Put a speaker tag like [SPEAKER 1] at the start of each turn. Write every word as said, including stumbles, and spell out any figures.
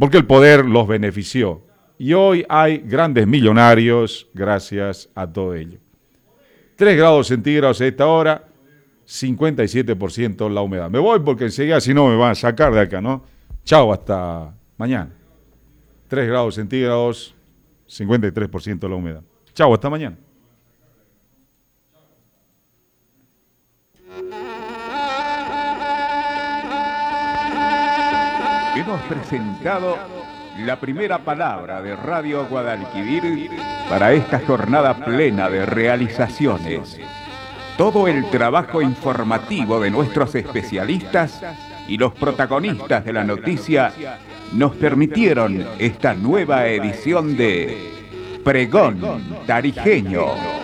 [SPEAKER 1] porque el poder los benefició. Y hoy hay grandes millonarios gracias a todo ello. tres grados centígrados a esta hora, cincuenta y siete por ciento la humedad. Me voy porque enseguida si no me van a sacar de acá, ¿no? Chao, hasta mañana. tres grados centígrados, cincuenta y tres por ciento la humedad. Chao, hasta mañana.
[SPEAKER 2] Hemos presentado la primera palabra de Radio Guadalquivir para esta jornada plena de realizaciones. Todo el trabajo informativo de nuestros especialistas y los protagonistas de la noticia nos permitieron esta nueva edición de Pregón Tarijeño.